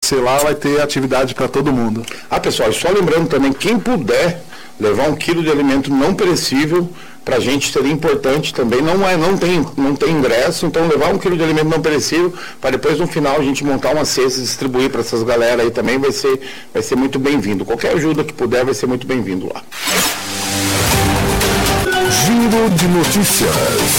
sei lá, vai ter atividade para todo mundo. Pessoal, só lembrando também, quem puder levar 1 quilo de alimento não perecível, para a gente seria importante também, não tem ingresso, então levar 1 quilo de alimento não perecível, para depois no final a gente montar uma cesta e distribuir para essas galera aí também, vai ser muito bem-vindo. Qualquer ajuda que puder vai ser muito bem-vindo lá. Giro de notícias.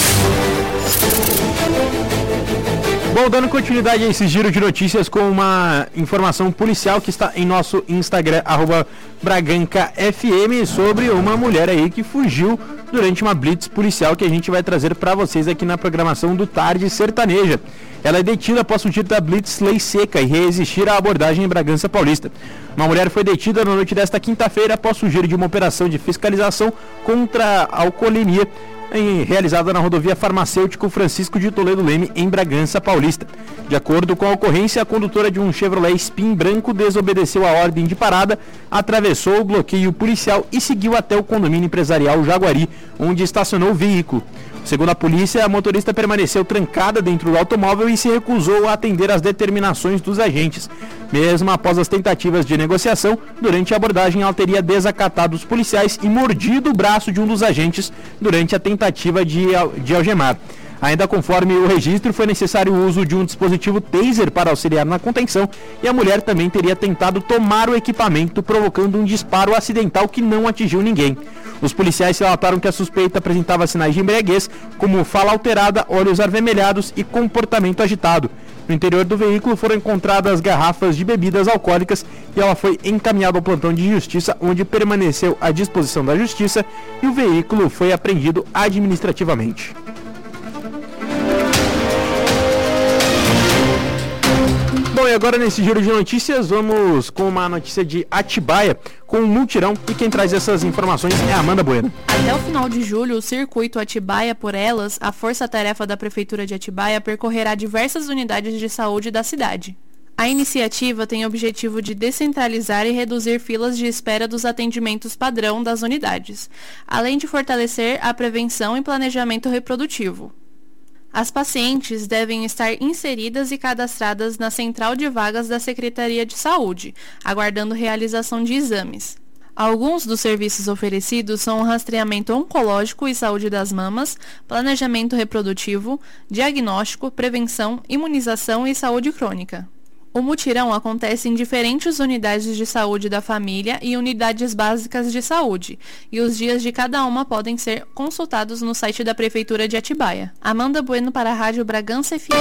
Bom, dando continuidade a esse giro de notícias com uma informação policial que está em nosso Instagram, @BragancaFM, sobre uma mulher aí que fugiu durante uma blitz policial que a gente vai trazer para vocês aqui na programação do Tarde Sertaneja. Ela é detida após fugir da blitz Lei Seca e resistir à abordagem em Bragança Paulista. Uma mulher foi detida na noite desta quinta-feira após fugir de uma operação de fiscalização contra a alcoolemia realizada na rodovia farmacêutico Francisco de Toledo Leme, em Bragança Paulista. De acordo com a ocorrência, a condutora de um Chevrolet Spin branco desobedeceu a ordem de parada, atravessou o bloqueio policial e seguiu até o condomínio empresarial Jaguari, onde estacionou o veículo. Segundo a polícia, a motorista permaneceu trancada dentro do automóvel e se recusou a atender às determinações dos agentes. Mesmo após as tentativas de negociação, durante a abordagem ela teria desacatado os policiais e mordido o braço de um dos agentes durante a tentativa de algemar. Ainda conforme o registro, foi necessário o uso de um dispositivo taser para auxiliar na contenção e a mulher também teria tentado tomar o equipamento, provocando um disparo acidental que não atingiu ninguém. Os policiais relataram que a suspeita apresentava sinais de embriaguez, como fala alterada, olhos avermelhados e comportamento agitado. No interior do veículo foram encontradas garrafas de bebidas alcoólicas e ela foi encaminhada ao plantão de justiça, onde permaneceu à disposição da justiça e o veículo foi apreendido administrativamente. Bom, e agora nesse giro de notícias, vamos com uma notícia de Atibaia, com um multirão, e quem traz essas informações é a Amanda Bueno. Até o final de julho, o circuito Atibaia por Elas, a força-tarefa da Prefeitura de Atibaia, percorrerá diversas unidades de saúde da cidade. A iniciativa tem o objetivo de descentralizar e reduzir filas de espera dos atendimentos padrão das unidades, além de fortalecer a prevenção e planejamento reprodutivo. As pacientes devem estar inseridas e cadastradas na central de vagas da Secretaria de Saúde, aguardando realização de exames. Alguns dos serviços oferecidos são o rastreamento oncológico e saúde das mamas, planejamento reprodutivo, diagnóstico, prevenção, imunização e saúde crônica. O mutirão acontece em diferentes unidades de saúde da família e unidades básicas de saúde, e os dias de cada uma podem ser consultados no site da Prefeitura de Atibaia. Amanda Bueno para a Rádio Bragança FM.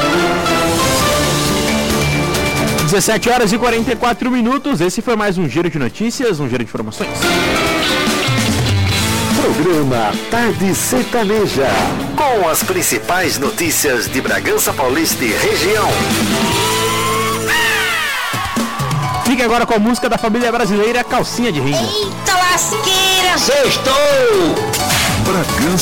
17h44. Esse foi mais um giro de notícias, um giro de informações. Programa Tarde Sertaneja, com as principais notícias de Bragança Paulista e região. Fique agora com a música da família brasileira, Calcinha de Ringo. Eita lasqueira! Sextou! Bragança.